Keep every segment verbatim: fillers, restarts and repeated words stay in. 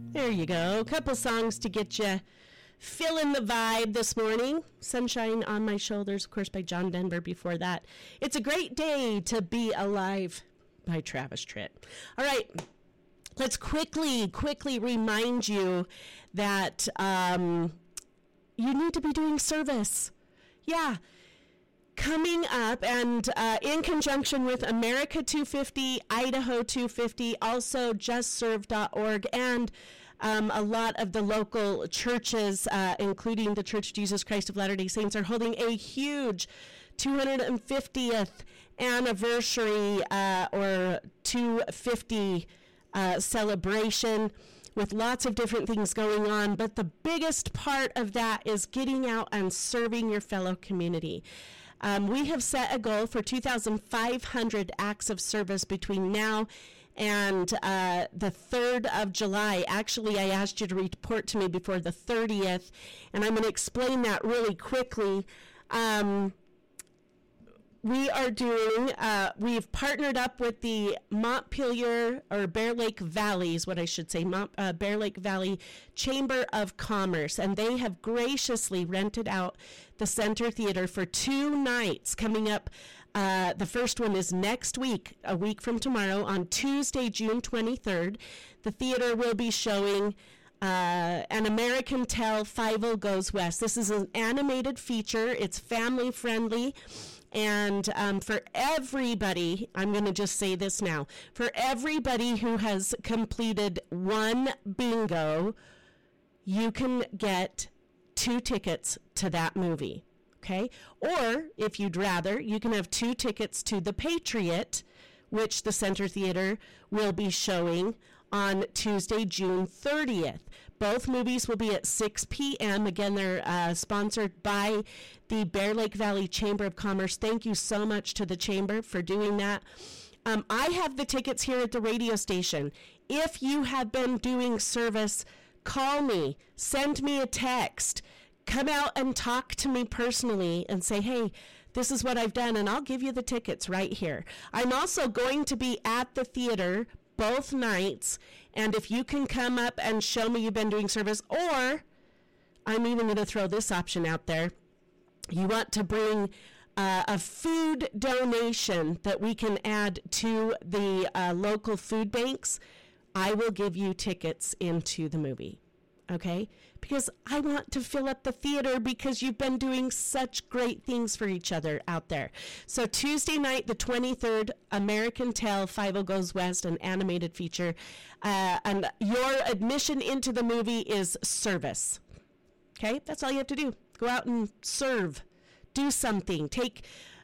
There you go. A couple songs to get you feeling the vibe this morning. Sunshine on My Shoulders, of course, by John Denver before that. It's a Great Day to Be Alive by Travis Tritt. All right. Let's quickly, quickly remind you that um, you need to be doing service. Yeah. Coming up, and uh, in conjunction with America two fifty, Idaho two fifty, also just serve dot org, and um, a lot of the local churches, uh, including the Church of Jesus Christ of Latter-day Saints, are holding a huge two hundred fiftieth anniversary uh, or two fifty uh, celebration with lots of different things going on. But the biggest part of that is getting out and serving your fellow community. Um, we have set a goal for two thousand five hundred acts of service between now and uh, the third of July. Actually, I asked you to report to me before the thirtieth, and I'm going to explain that really quickly. Um, we are doing, uh, we've partnered up with the Montpelier, or Bear Lake Valley is what I should say, Mont, uh, Bear Lake Valley Chamber of Commerce, and they have graciously rented out the Center Theater for two nights coming up. Uh, the first one is next week, a week from tomorrow, on Tuesday, June twenty-third. The theater will be showing uh, An American Tale, Fievel Goes West. This is an animated feature. It's family friendly. And um, for everybody, I'm going to just say this now, for everybody who has completed one bingo, you can get two tickets to that movie, okay? Or, if you'd rather, you can have two tickets to The Patriot, which the Center Theater will be showing on Tuesday, June thirtieth. Both movies will be at six p.m. Again, they're uh, sponsored by the Bear Lake Valley Chamber of Commerce. Thank you so much to the Chamber for doing that. Um, I have the tickets here at the radio station. If you have been doing service, call me, send me a text, come out and talk to me personally and say, hey, this is what I've done, and I'll give you the tickets right here. I'm also going to be at the theater both nights, and if you can come up and show me you've been doing service, or I'm even going to throw this option out there. You want to bring uh, a food donation that we can add to the uh, local food banks, I will give you tickets into the movie. Okay? Because I want to fill up the theater because you've been doing such great things for each other out there. So Tuesday night, the twenty-third, American Tale, Fievel Goes West, an animated feature. Uh, and your admission into the movie is service. Okay? That's all you have to do. Go out and serve. Do something. Take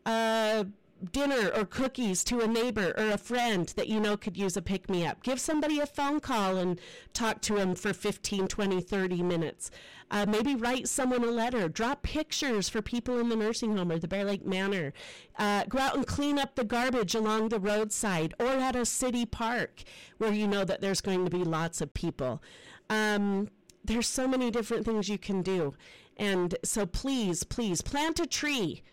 uh, dinner or cookies to a neighbor or a friend that you know could use a pick-me-up. Give somebody a phone call and talk to them for fifteen, twenty, thirty minutes. Uh, maybe write someone a letter. Draw pictures for people in the nursing home or the Bear Lake Manor. Uh, go out and clean up the garbage along the roadside or at a city park where you know that there's going to be lots of people. Um, there's so many different things you can do. And so please, please plant a tree.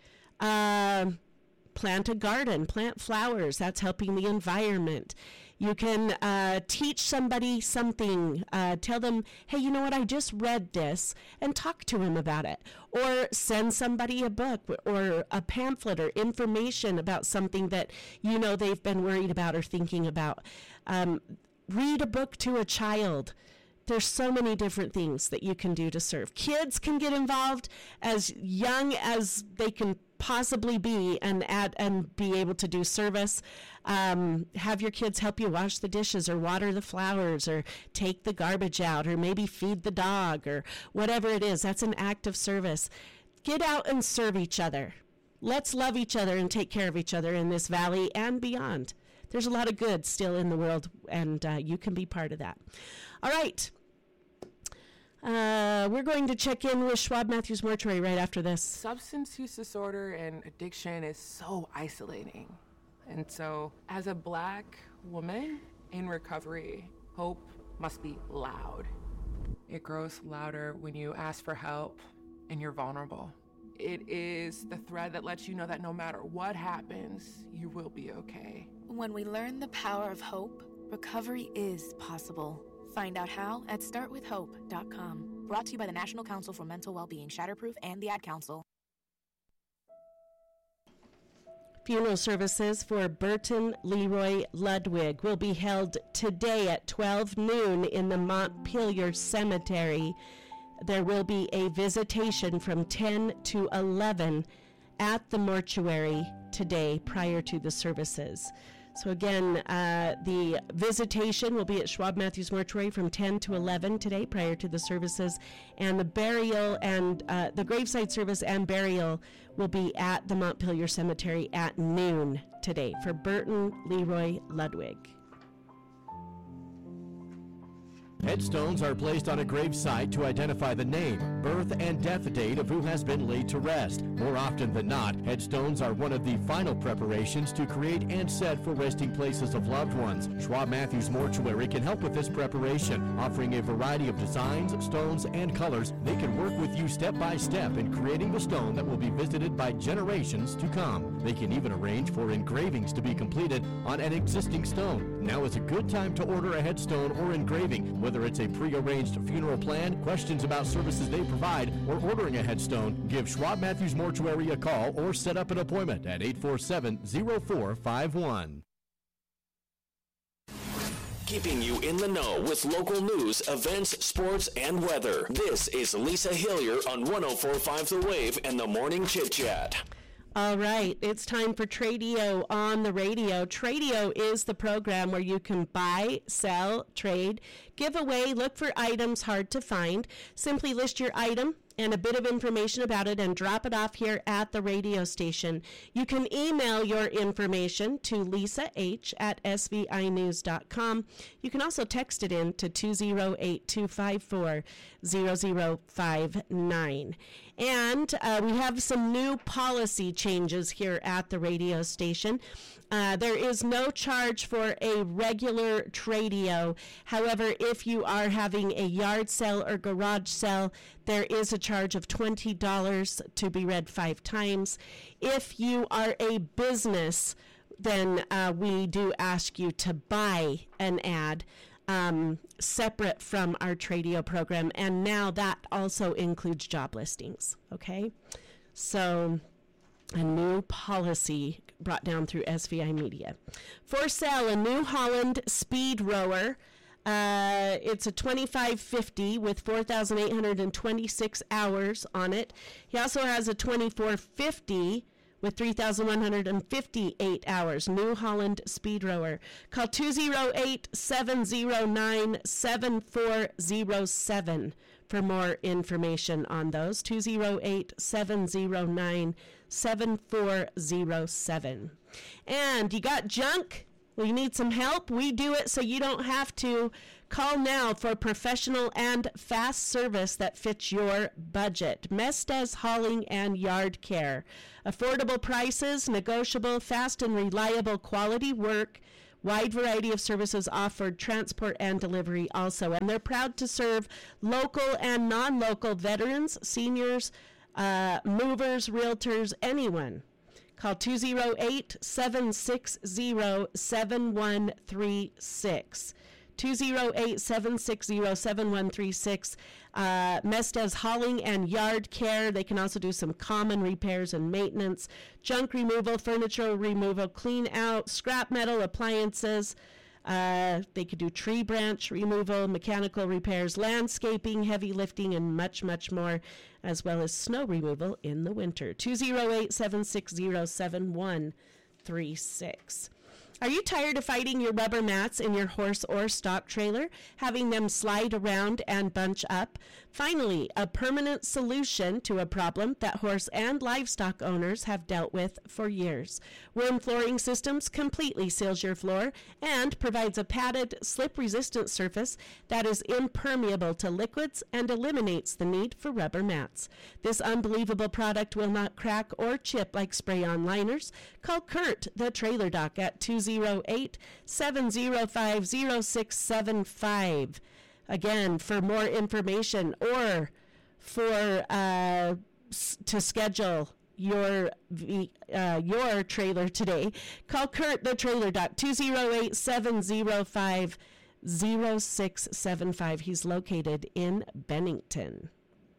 Uh, Plant a garden, plant flowers. That's helping the environment. You can uh, teach somebody something. Uh, tell them, hey, you know what? I just read this, and talk to him about it. Or send somebody a book or a pamphlet or information about something that you know they've been worried about or thinking about. Um, read a book to a child. There's so many different things that you can do to serve. Kids can get involved as young as they can possibly be and add and be able to do service. Um, have your kids help you wash the dishes or water the flowers or take the garbage out or maybe feed the dog or whatever it is. That's an act of service. Get out and serve each other. Let's love each other and take care of each other in this valley and beyond. There's a lot of good still in the world, and uh, you can be part of that. All right. Uh, we're going to check in with Schwab Matthews Mortuary right after this. Substance use disorder and addiction is so isolating. And so, as a Black woman in recovery, hope must be loud. It grows louder when you ask for help and you're vulnerable. It is the thread that lets you know that no matter what happens, you will be okay. When we learn the power of hope, recovery is possible. Find out how at start with hope dot com. Brought to you by the National Council for Mental Wellbeing, Shatterproof, and the Ad Council. Funeral services for Burton Leroy Ludwig will be held today at twelve noon in the Montpelier Cemetery. There will be a visitation from ten to eleven at the mortuary today prior to the services. So again, uh, the visitation will be at Schwab Matthews Mortuary from ten to eleven today prior to the services, and the burial and uh, the graveside service and burial will be at the Montpelier Cemetery at noon today for Burton Leroy Ludwig. Headstones are placed on a gravesite to identify the name, birth, and death date of who has been laid to rest. More often than not, headstones are one of the final preparations to create and set for resting places of loved ones. Schwab Matthews Mortuary can help with this preparation, offering a variety of designs, stones, and colors. They can work with you step by step in creating the stone that will be visited by generations to come. They can even arrange for engravings to be completed on an existing stone. Now is a good time to order a headstone or engraving. Whether it's a pre-arranged funeral plan, questions about services they provide, or ordering a headstone, give Schwab Matthews Mortuary a call or set up an appointment at eight four seven, zero four five one. Keeping you in the know with local news, events, sports, and weather. This is Lisa Hillier on one oh four point five The Wave and the Morning Chit Chat. All right, it's time for Tradio on the radio. Tradio is the program where you can buy, sell, trade, give away, look for items hard to find. Simply list your item and a bit of information about it and drop it off here at the radio station. You can email your information to lisa h at s v i news dot com. You can also text it in to two oh eight, two five four, zero zero five nine. And uh, we have some new policy changes here at the radio station. Uh, there is no charge for a regular Tradio. However, if you are having a yard sale or garage sale, there is a charge of twenty dollars to be read five times. If you are a business, then uh, we do ask you to buy an ad um, separate from our Tradio program, and now that also includes job listings, okay? So a new policy brought down through S V I Media. For sale, a New Holland Speed Rower. Uh, it's a twenty-five fifty with four thousand eight hundred twenty-six hours on it. He also has a twenty-four fifty with three thousand one hundred fifty-eight hours. New Holland Speed Rower. Call two oh eight, seven oh nine, seven four oh seven for more information on those. two oh eight, seven oh nine, seven four oh seven. And you got junk? Well, you need some help? We do it so you don't have to. Call now for professional and fast service that fits your budget. Mestez Hauling and Yard Care. Affordable prices, negotiable, fast and reliable quality work. Wide variety of services offered, transport and delivery also. And they're proud to serve local and non-local veterans, seniors, uh, movers, realtors, anyone. Call two oh eight, seven six oh, seven one three six. two oh eight, seven six oh, seven one three six. Uh, Mestez Hauling and Yard Care. They can also do some common repairs and maintenance, junk removal, furniture removal, clean out, scrap metal, appliances. Uh, they could do tree branch removal, mechanical repairs, landscaping, heavy lifting, and much, much more, as well as snow removal in the winter. two oh eight, seven six oh, seven one three six. Are you tired of fighting your rubber mats in your horse or stock trailer, having them slide around and bunch up? Finally, a permanent solution to a problem that horse and livestock owners have dealt with for years. Worm Flooring Systems completely seals your floor and provides a padded, slip-resistant surface that is impermeable to liquids and eliminates the need for rubber mats. This unbelievable product will not crack or chip like spray-on liners. Call Kurt, the trailer doc, at two oh eight, seven oh five, oh six seven five. Again, for more information or for uh, s- to schedule your uh, your trailer today, call Kurt, the trailer doc, two oh eight, seven oh five, zero six seven five. He's located in Bennington.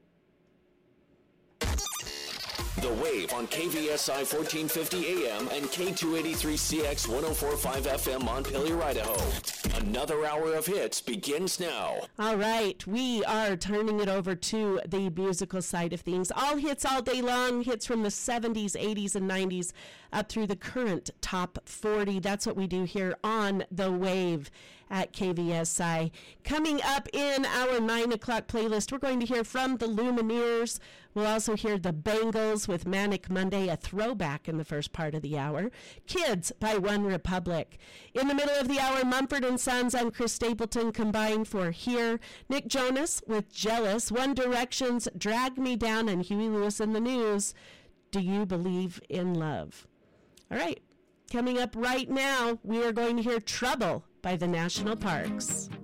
The Wave on K V S I fourteen fifty A M and K two eighty-three C X one oh four point five F M Montpelier, Idaho. Another hour of hits begins now. All right, we are turning it over to the musical side of things. All hits all day long, hits from the seventies, eighties, and nineties up through the current top forty. That's what we do here on The Wave at K V S I. Coming up in our nine o'clock playlist, we're going to hear from the Lumineers. We'll also hear the Bangles with Manic Monday, a throwback in the first part of the hour. Kids by One Republic. In the middle of the hour, Mumford and Sons and Chris Stapleton combine for Here. Nick Jonas with Jealous. One Direction's Drag Me Down, and Huey Lewis in the News. Do You Believe in Love? All right, coming up right now, we are going to hear Trouble by the National Parks.